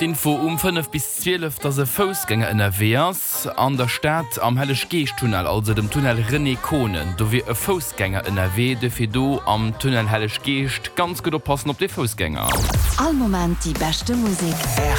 Info um 5 bis 12 dass se Fußgänger NRWs an der Stadt am Hellechgeestunnel, also dem Tunnel René Konen. Do wie e Fußgänger NRW defir do am Tunnel Hellechgeest ganz gut oppassen op de Fußgänger. All moment die beste Musik.